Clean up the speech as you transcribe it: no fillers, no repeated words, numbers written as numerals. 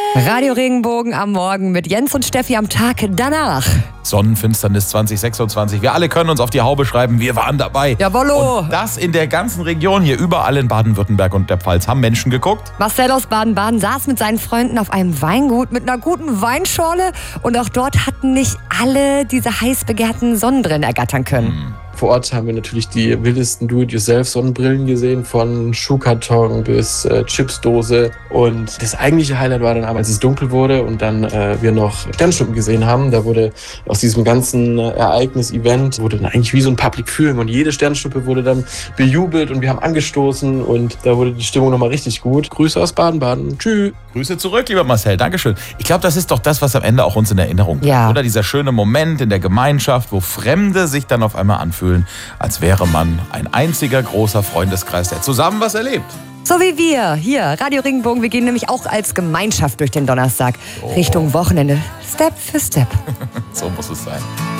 Radio Regenbogen am Morgen mit Jens und Steffi am Tag danach. Sonnenfinsternis 2026. Wir alle können uns auf die Haube schreiben, wir waren dabei. Jawollo. Und das in der ganzen Region hier, überall in Baden-Württemberg und der Pfalz. Haben Menschen geguckt? Marcel aus Baden-Baden saß mit seinen Freunden auf einem Weingut mit einer guten Weinschorle. Und auch dort hatten nicht alle diese heiß begehrten Sonnenbrillen ergattern können. Vor Ort haben wir natürlich die wildesten Do-it-yourself-Sonnenbrillen gesehen, von Schuhkarton bis Chipsdose. Und das eigentliche Highlight war dann aber, als es dunkel wurde und dann wir noch Sternschnuppen gesehen haben. Da wurde aus diesem ganzen Ereignis-Event wurde dann eigentlich wie so ein Public Viewing und jede Sternschnuppe wurde dann bejubelt und wir haben angestoßen und da wurde die Stimmung nochmal richtig gut. Grüße aus Baden-Baden. Tschüss. Grüße zurück, lieber Marcel. Dankeschön. Ich glaube, das ist doch das, was am Ende auch uns in Erinnerung bleibt. Ja. Oder dieser schöne Moment in der Gemeinschaft, wo Fremde sich dann auf einmal anfühlen, als wäre man ein einziger großer Freundeskreis, der zusammen was erlebt. So wie wir hier, Radio Regenbogen. Wir gehen nämlich auch als Gemeinschaft durch den Donnerstag Richtung Wochenende. Step für Step. So muss es sein.